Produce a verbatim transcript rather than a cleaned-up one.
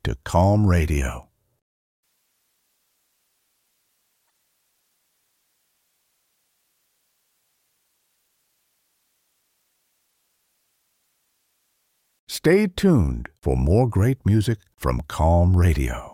to Calm Radio. Stay tuned for more great music from Calm Radio.